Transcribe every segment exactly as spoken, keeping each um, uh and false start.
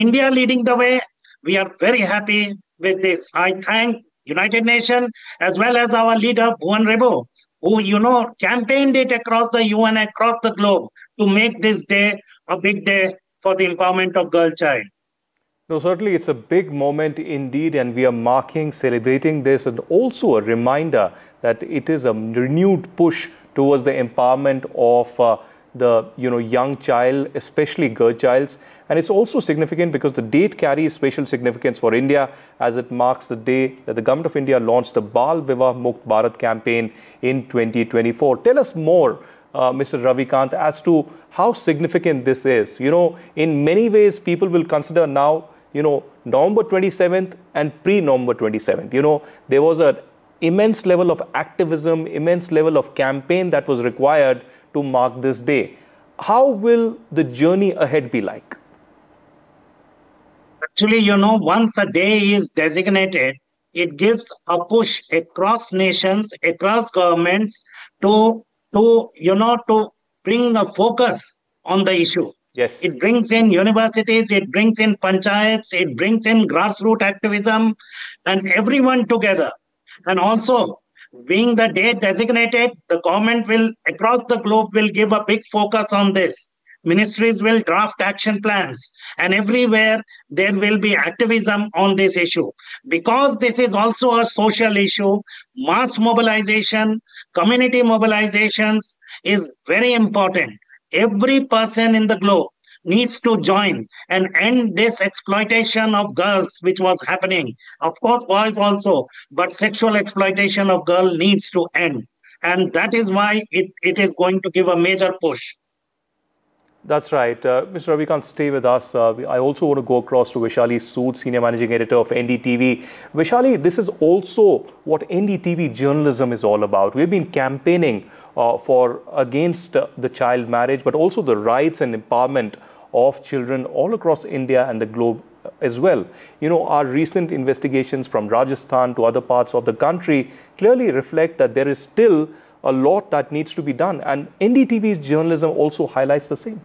India leading the way. We are very happy with this. I thank United Nations as well as our leader Bhuvan Rebo, who you know campaigned it across the U N, across the globe to make this day a big day for the empowerment of girl child. No, certainly it's a big moment indeed, and we are marking, celebrating this, and also a reminder that it is a renewed push towards the empowerment of uh, the you know young child, especially girl childs. And it's also significant because the date carries special significance for India, as it marks the day that the Government of India launched the Bal Vivah Mukt Bharat campaign in twenty twenty-four. Tell us more, uh, Mister Ravikant, as to how significant this is. You know, in many ways, people will consider now, you know, November twenty-seventh and pre-November twenty-seventh. You know, there was an immense level of activism, immense level of campaign that was required to mark this day. How will the journey ahead be like? Actually, you know, once a day is designated, it gives a push across nations, across governments to, to you know, to bring a focus on the issue. Yes. It brings in universities, it brings in panchayats, it brings in grassroots activism and everyone together. And also, being the date designated, the government will, across the globe, will give a big focus on this. Ministries will draft action plans, and everywhere there will be activism on this issue. Because this is also a social issue, mass mobilization, community mobilizations is very important. Every person in the globe needs to join and end this exploitation of girls, which was happening. Of course, boys also, but sexual exploitation of girls needs to end. And that is why it, it is going to give a major push. That's right. Uh, Mister Ravikant, stay with us. Uh, I also want to go across to Vaishali Sood, Senior Managing Editor of N D T V. Vaishali, this is also what N D T V journalism is all about. We've been campaigning uh, for against uh, the child marriage, but also the rights and empowerment of children all across India and the globe as well. You know, our recent investigations from Rajasthan to other parts of the country clearly reflect that there is still a lot that needs to be done. And N D T V's journalism also highlights the same.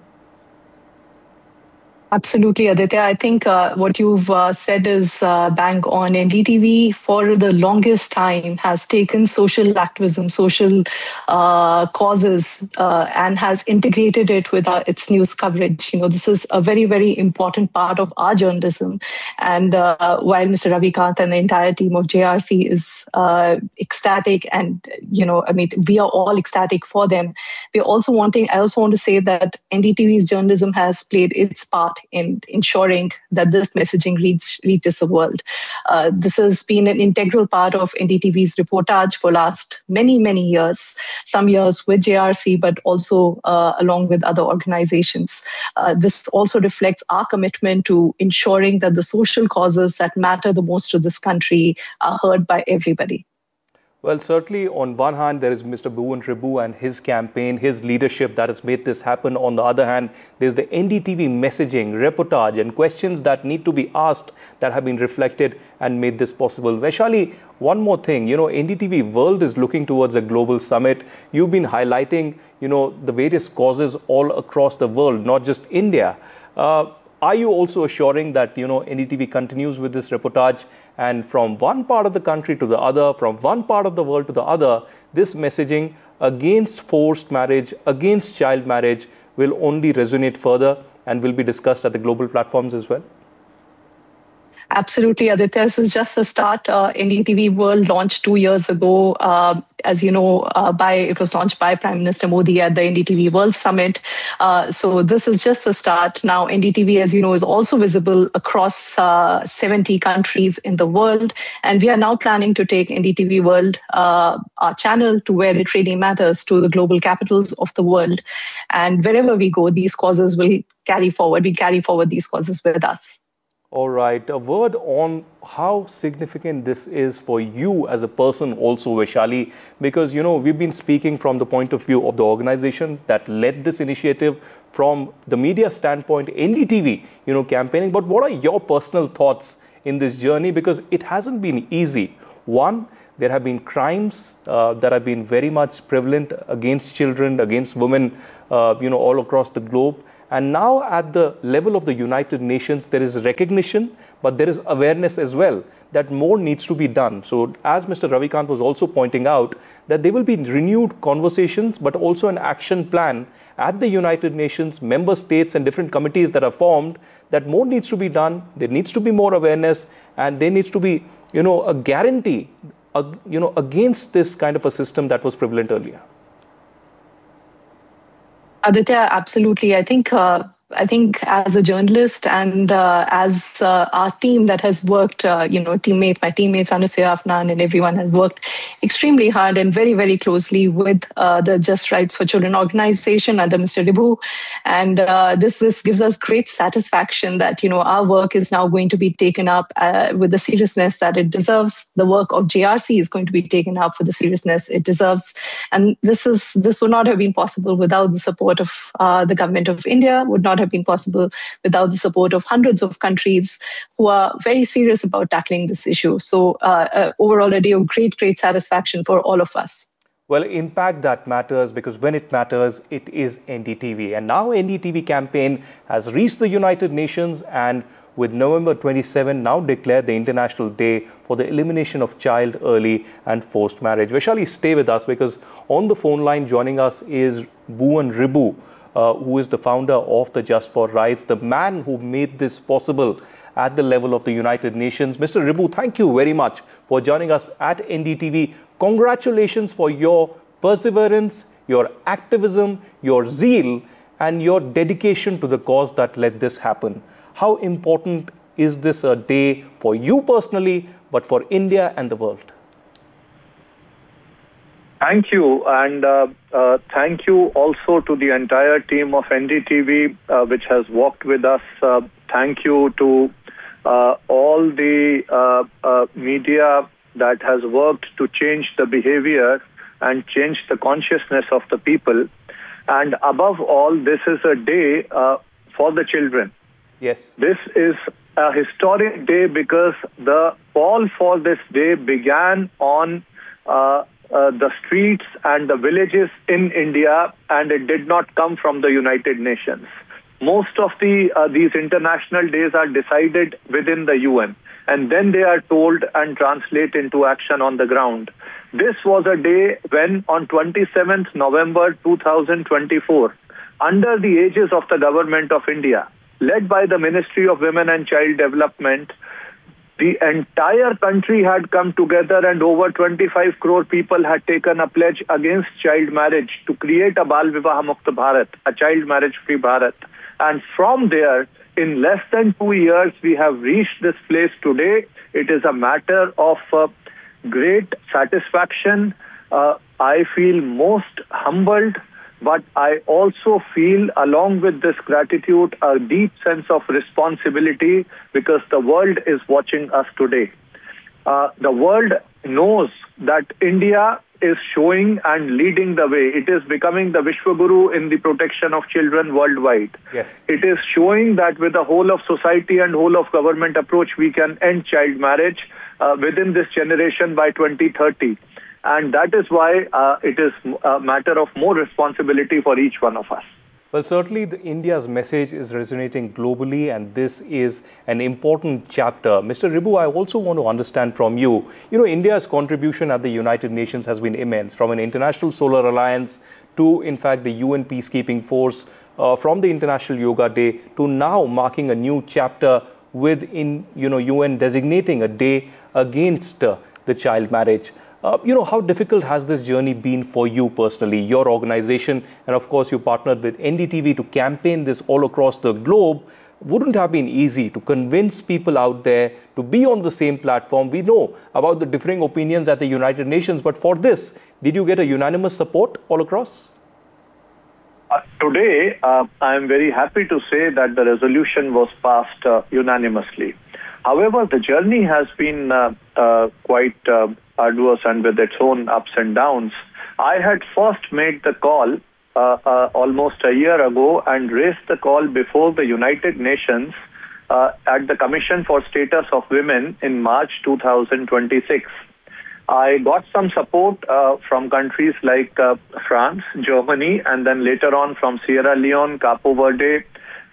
Absolutely, Aditya. I think uh, what you've uh, said is uh, bang on. N D T V, for the longest time, has taken social activism, social uh, causes, uh, and has integrated it with our, its news coverage. You know, this is a very, very important part of our journalism. And uh, while Mister Ravikant and the entire team of J R C is uh, ecstatic, and you know, I mean, we are all ecstatic for them. We're also wanting. I also want to say that N D T V's journalism has played its part in ensuring that this messaging reach, reaches the world. Uh, this has been an integral part of N D T V's reportage for last many, many years, some years with J R C, but also uh, along with other organizations. Uh, this also reflects our commitment to ensuring that the social causes that matter the most to this country are heard by everybody. Well, certainly on one hand, there is Mister Bhuvan Rebo and his campaign, his leadership that has made this happen. On the other hand, there's the N D T V messaging, reportage and questions that need to be asked that have been reflected and made this possible. Vaishali, one more thing, you know, N D T V World is looking towards a global summit. You've been highlighting, you know, the various causes all across the world, not just India. Uh, Are you also assuring that, you know, N D T V continues with this reportage, and from one part of the country to the other, from one part of the world to the other, this messaging against forced marriage, against child marriage will only resonate further and will be discussed at the global platforms as well? Absolutely, Aditya. This is just the start. Uh, N D T V World launched two years ago. Uh, as you know, uh, by it was launched by Prime Minister Modi at the N D T V World Summit. Uh, so this is just the start. Now, N D T V, as you know, is also visible across uh, seventy countries in the world. And we are now planning to take N D T V World, uh, our channel, to where it really matters, to the global capitals of the world. And wherever we go, these causes will carry forward. We carry forward these causes with us. All right. A word on how significant this is for you as a person also, Vaishali, because, you know, we've been speaking from the point of view of the organization that led this initiative, from the media standpoint, N D T V, you know, campaigning. But what are your personal thoughts in this journey? Because it hasn't been easy. One, there have been crimes uh, that have been very much prevalent against children, against women, uh, you know, all across the globe. And now at the level of the United Nations, there is recognition, but there is awareness as well that more needs to be done. So as Mister Ravikant was also pointing out, that there will be renewed conversations, but also an action plan at the United Nations, member states and different committees that are formed, that more needs to be done. There needs to be more awareness, and there needs to be, you know, a guarantee, uh, you know, against this kind of a system that was prevalent earlier. Aditya, absolutely. I think uh, I think as a journalist and uh, as uh, our team that has worked, uh, you know, teammate, my teammates, Anusaya, Afnan, and everyone has worked extremely hard and very, very closely with uh, the Just Rights for Children organization under Mister Ribhu. And uh, this, this gives us great satisfaction that, you know, our work is now going to be taken up uh, with the seriousness that it deserves. The work of J R C is going to be taken up with the seriousness it deserves. And this is this would not have been possible without the support of uh, the government of India, would not have been possible without the support of hundreds of countries who are very serious about tackling this issue. So uh, uh, overall, a day of great, great satisfaction for all of us. Well, impact that matters, because when it matters, it is N D T V. And now N D T V campaign has reached the United Nations, and with November twenty-seventh now declared the International Day for the Elimination of Child Early and Forced Marriage. Vaishali, stay with us, because on the phone line joining us is Bhuvan Ribhu, uh, who is the founder of the Just for Rights, the man who made this possible at the level of the United Nations. Mister Ribhu, thank you very much for joining us at N D T V. Congratulations for your perseverance, your activism, your zeal, and your dedication to the cause that let this happen. How important is this a day for you personally, but for India and the world? Thank you, and uh, uh, thank you also to the entire team of N D T V, uh, which has worked with us. Uh, thank you to uh, all the uh, uh, media that has worked to change the behavior and change the consciousness of the people. And above all, this is a day uh, for the children. Yes. This is a historic day because the call for this day began on uh, uh, the streets and the villages in India, and it did not come from the United Nations. Most of the uh, these international days are decided within the U N, and then they are told and translate into action on the ground. This was a day when on twenty-seventh November two thousand twenty-four, under the aegis of the government of India, led by the Ministry of Women and Child Development, the entire country had come together, and over twenty-five crore people had taken a pledge against child marriage to create a Bal Vivaha Mukta Bharat, a child marriage-free Bharat. And from there, in less than two years, we have reached this place today. It is a matter of uh, great satisfaction. Uh, I feel most humbled, but I also feel, along with this gratitude, a deep sense of responsibility, because the world is watching us today. Uh, the world knows that India is showing and leading the way. It is becoming the Vishwaguru in the protection of children worldwide. Yes. It is showing that with the whole of society and whole of government approach, we can end child marriage uh, within this generation by twenty thirty. And that is why uh, it is a matter of more responsibility for each one of us. Well, certainly the India's message is resonating globally, and this is an important chapter. Mister Ribhu, I also want to understand from you, you know, India's contribution at the United Nations has been immense, from an International Solar Alliance to, in fact, the U N Peacekeeping Force, uh, from the International Yoga Day to now marking a new chapter with, in, you know, U N designating a day against uh, the child marriage. Uh, you know, how difficult has this journey been for you personally, your organization, and of course you partnered with N D T V to campaign this all across the globe? Wouldn't have been easy to convince people out there to be on the same platform. We know about the differing opinions at the United Nations, but for this, did you get a unanimous support all across? Uh, today, uh, I am very happy to say that the resolution was passed uh, unanimously. However, the journey has been uh, uh, quite uh, arduous and with its own ups and downs. I had first made the call uh, uh, almost a year ago and raised the call before the United Nations uh, at the Commission for Status of Women in March two thousand twenty-six. I got some support uh, from countries like uh, France, Germany, and then later on from Sierra Leone, Capo Verde,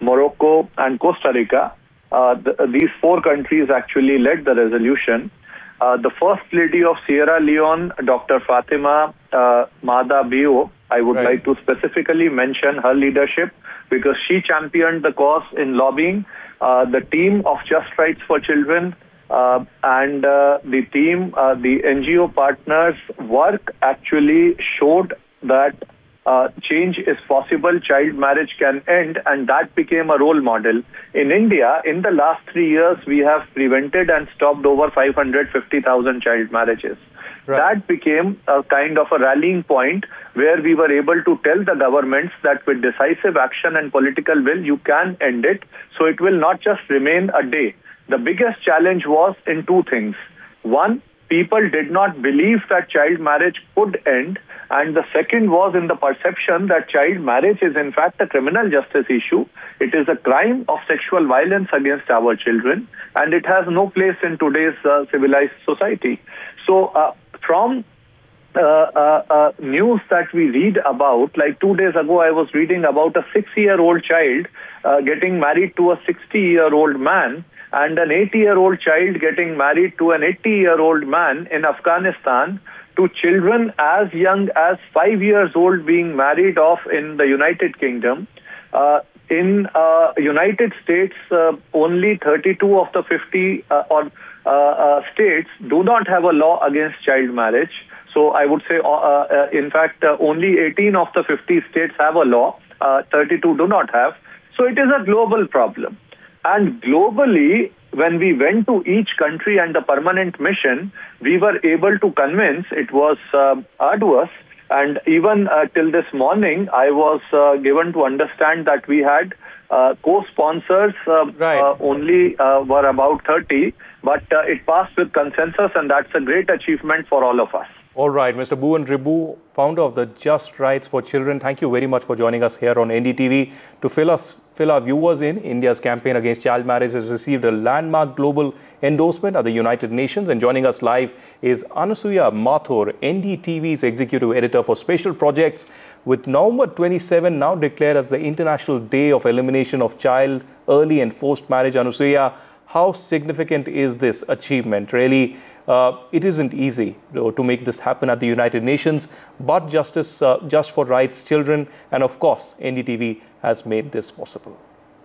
Morocco, and Costa Rica. Uh, the, these four countries actually led the resolution. Uh, the First Lady of Sierra Leone, Doctor Fatima uh, Mada Bio, I would right. like to specifically mention her leadership because she championed the cause in lobbying. Uh, the team of Just Rights for Children uh, and uh, the team, uh, the N G O partners' work actually showed that uh, change is possible, child marriage can end, and that became a role model. In India, in the last three years, we have prevented and stopped over five hundred fifty thousand child marriages. Right. That became a kind of a rallying point where we were able to tell the governments that with decisive action and political will, you can end it. So it will not just remain a day. The biggest challenge was in two things. One, people did not believe that child marriage could end. And the second was in the perception that child marriage is in fact a criminal justice issue. It is a crime of sexual violence against our children, and it has no place in today's uh, civilized society. So uh, from uh, uh, uh, news that we read about, like two days ago, I was reading about a six-year-old child uh, getting married to a sixty-year-old man, and an eighty-year-old child getting married to an eighty-year-old man in Afghanistan, to children as young as five years old being married off in the United Kingdom. Uh, in uh, United States, uh, only thirty-two of the fifty uh, or, uh, uh, states do not have a law against child marriage. So I would say, uh, uh, in fact, uh, only eighteen of the fifty states have a law. Uh, thirty-two do not have. So it is a global problem. And globally, when we went to each country and the permanent mission, we were able to convince, it was uh, arduous. And even uh, till this morning, I was uh, given to understand that we had uh, co-sponsors uh, right. uh, only uh, were about thirty, but uh, it passed with consensus, and that's a great achievement for all of us. All right, Mister Bhuvan Ribu, founder of the Just Rights for Children, thank you very much for joining us here on N D T V. To fill us, fill our viewers in, India's campaign against child marriage has received a landmark global endorsement at the United Nations. And joining us live is Anasuya Mathur, N D T V's executive editor for special projects. With November twenty-seventh now declared as the International Day of Elimination of Child Early and Forced Marriage, Anasuya, how significant is this achievement? Really, uh, it isn't easy uh, to make this happen at the United Nations, but Justice, uh, Just for Rights Children, and of course, N D T V has made this possible.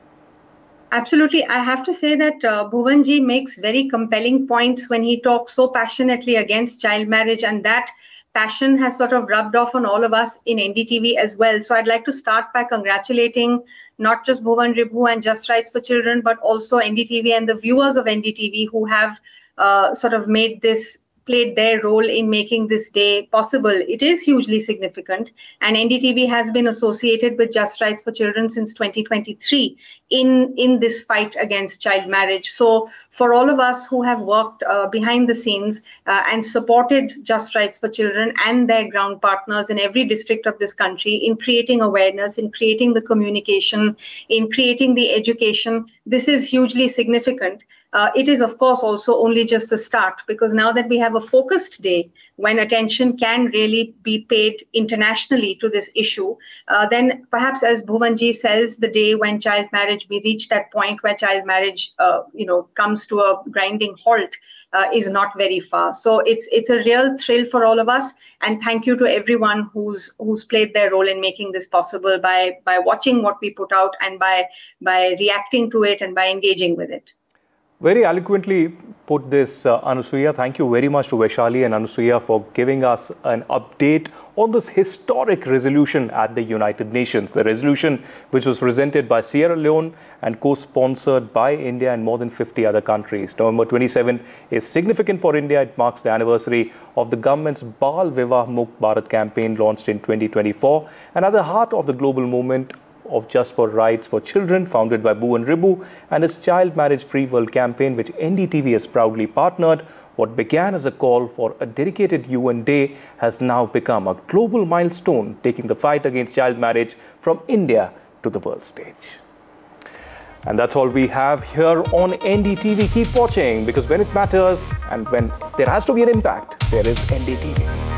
Absolutely. I have to say that uh, Bhuvanji makes very compelling points when he talks so passionately against child marriage, and that passion has sort of rubbed off on all of us in N D T V as well. So I'd like to start by congratulating not just Bhuvan Ribu and Just Rights for Children, but also N D T V and the viewers of N D T V who have uh, sort of made this, played their role in making this day possible. It is hugely significant, and N D T V has been associated with Just Rights for Children since twenty twenty-three in, in this fight against child marriage. So for all of us who have worked uh, behind the scenes uh, and supported Just Rights for Children and their ground partners in every district of this country in creating awareness, in creating the communication, in creating the education, this is hugely significant. Uh, it is, of course, also only just the start, because now that we have a focused day when attention can really be paid internationally to this issue, uh, then perhaps, as Bhuvanji says, the day when child marriage, we reach that point where child marriage, uh, you know, comes to a grinding halt, uh, is not very far. So it's it's a real thrill for all of us, and thank you to everyone who's who's played their role in making this possible by by watching what we put out and by by reacting to it and by engaging with it. Very eloquently put this, uh, Anasuya. Thank you very much to Vaishali and Anasuya for giving us an update on this historic resolution at the United Nations. The resolution which was presented by Sierra Leone and co-sponsored by India and more than fifty other countries. November twenty-seventh is significant for India. It marks the anniversary of the government's Baal Vivah Mukt Bharat campaign launched in twenty twenty-four, and at the heart of the global movement of Just for Rights for Children, founded by Bhuvan Ribu, and its Child Marriage Free World campaign, which N D T V has proudly partnered. What began as a call for a dedicated U N Day has now become a global milestone, taking the fight against child marriage from India to the world stage. And that's all we have here on N D T V. Keep watching, because when it matters and when there has to be an impact, there is N D T V.